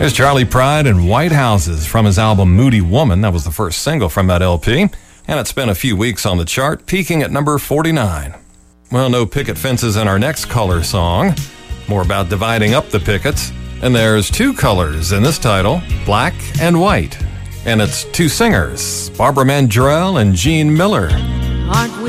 Here's Charlie Pride and White Houses from his album Moody Woman. That was the first single from that LP, and it spent a few weeks on the chart, peaking at number 49. Well, no picket fences in our next color song. More about dividing up the pickets. And there's two colors in this title, black and white. And it's two singers, Barbara Mandrell and Gene Miller. Aren't we